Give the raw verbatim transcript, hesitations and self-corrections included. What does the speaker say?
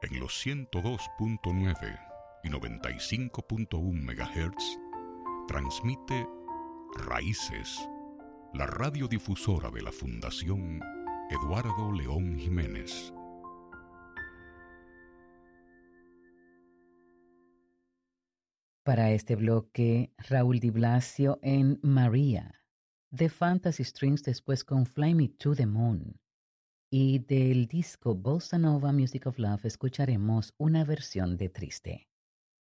En los ciento dos punto nueve y noventa y cinco punto uno megahertz transmite Raíces, la radiodifusora de la Fundación Eduardo León Jiménez. Para este bloque, Raúl Di Blasio en María, The Fantasy Strings después con Fly Me to the Moon. Y del disco Bossa Nova Music of Love escucharemos una versión de Triste.